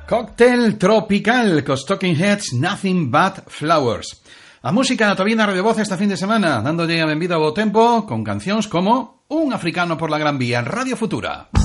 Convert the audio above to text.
Cóctel tropical cos Talking Heads, Nothing But Flowers. A música na Tobina Radio Voz esta fin de semana, dándolle a benvida ao bo tempo con cancións como Un africano por la Gran Vía, Radio Futura.